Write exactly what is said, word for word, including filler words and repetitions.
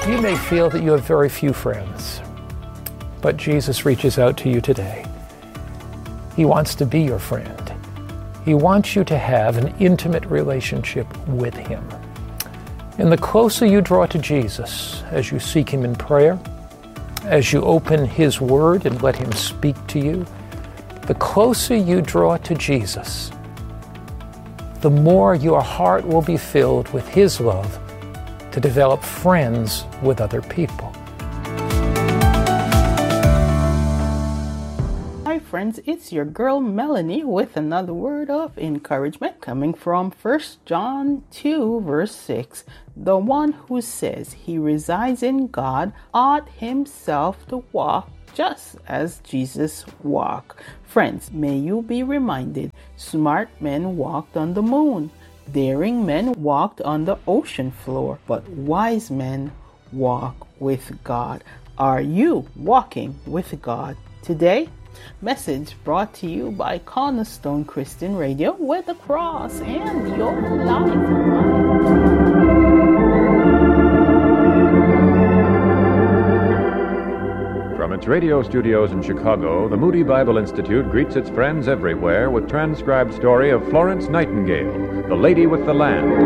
You may feel that you have very few friends, but Jesus reaches out to you today. He wants to be your friend. He wants you to have an intimate relationship with Him. And the closer you draw to Jesus as you seek Him in prayer, as you open His Word and let Him speak to you, the closer you draw to Jesus, the more your heart will be filled with His love to develop friends with other people. Hi friends, it's your girl Melanie with another word of encouragement coming from First John two verse six. The one who says he resides in God ought himself to walk just as Jesus walked. Friends, may you be reminded, smart men walked on the moon. Daring men walked on the ocean floor, but wise men walk with God. Are you walking with God today? Message brought to you by Cornerstone Christian Radio, where the cross and your life. From its radio studios in Chicago, the Moody Bible Institute greets its friends everywhere with transcribed story of Florence Nightingale, the Lady with the Lamb.